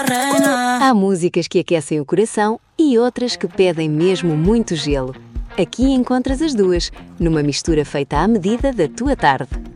reina. Há músicas que aquecem o coração e outras que pedem mesmo muito gelo. Aqui encontras as duas, numa mistura feita à medida da tua tarde.